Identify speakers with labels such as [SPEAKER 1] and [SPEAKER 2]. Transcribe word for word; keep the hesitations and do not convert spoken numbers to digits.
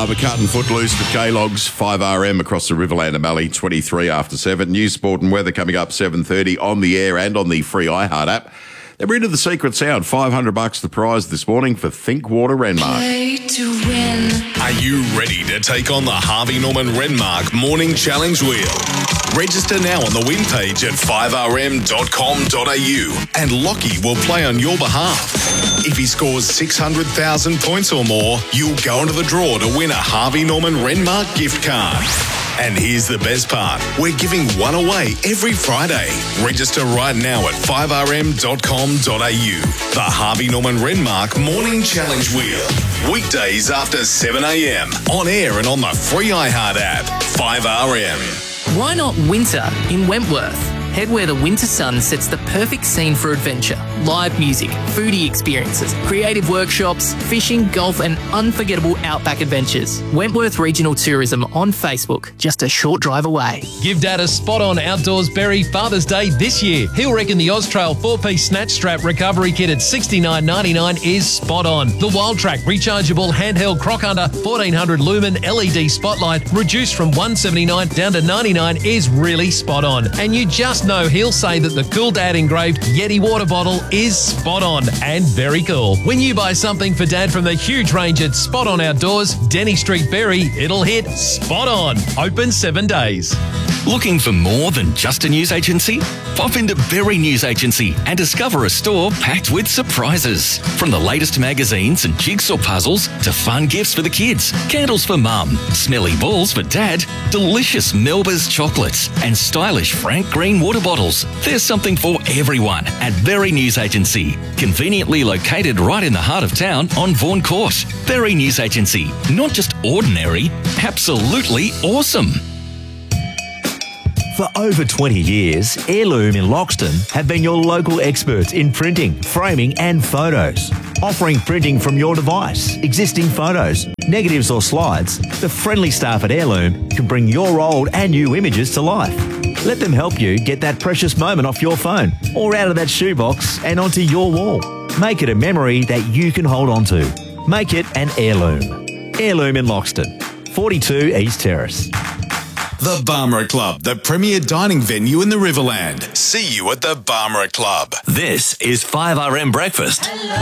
[SPEAKER 1] Club are cutting footloose with K-Logs, five R M across the Riverland and Mallee, twenty-three after seven. News, sport and weather coming up seven thirty on the air and on the free iHeart app. Then we're into the secret sound. five hundred bucks the prize this morning for Thinkwater Renmark.
[SPEAKER 2] Play to win.
[SPEAKER 3] Are you ready to take on the Harvey Norman Renmark Morning Challenge Wheel? Register now on the win page at five r m dot com dot a u and Lockie will play on your behalf. If he scores six hundred thousand points or more, you'll go into the draw to win a Harvey Norman Renmark gift card. And here's the best part. We're giving one away every Friday. Register right now at five r m dot com dot a u. The Harvey Norman Renmark Morning Challenge Wheel. Weekdays after seven a m. On air and on the free iHeart app. five R M.
[SPEAKER 4] Why not winter in Wentworth? Head where the winter sun sets the perfect scene for adventure. Live music, foodie experiences, creative workshops, fishing, golf and unforgettable outback adventures. Wentworth Regional Tourism on Facebook, just a short drive away.
[SPEAKER 5] Give Dad a spot-on Outdoors Berry Father's Day this year. He'll reckon the Austrail four-piece snatch strap recovery kit at sixty-nine ninety-nine is spot on. The Wild Track rechargeable handheld croc hunter fourteen hundred lumen L E D spotlight reduced from one seventy-nine down to ninety-nine is really spot on. And you just know he'll say that the Cool Dad engraved Yeti water bottle is spot on and very cool. When you buy something for Dad from the huge range at Spot On Outdoors, Denny Street Berry, it'll hit spot on. Open seven days.
[SPEAKER 6] Looking for more than just a news agency? Pop into Berry News Agency and discover a store packed with surprises. From the latest magazines and jigsaw puzzles to fun gifts for the kids, candles for mum, smelly balls for dad, delicious Melba's chocolates and stylish Frank Green water bottles. There's something for everyone at Berry News Agency. Conveniently located right in the heart of town on Vaughan Court. Berry News Agency. Not just ordinary, absolutely awesome.
[SPEAKER 7] For over twenty years, Heirloom in Loxton have been your local experts in printing, framing and photos. Offering printing from your device, existing photos, negatives or slides, the friendly staff at Heirloom can bring your old and new images to life. Let them help you get that precious moment off your phone or out of that shoebox and onto your wall. Make it a memory that you can hold on to. Make it an heirloom. Heirloom in Loxton, forty-two East Terrace.
[SPEAKER 3] The Barmera Club, the premier dining venue in the Riverland. See you at the Barmera Club.
[SPEAKER 6] This is five R M Breakfast.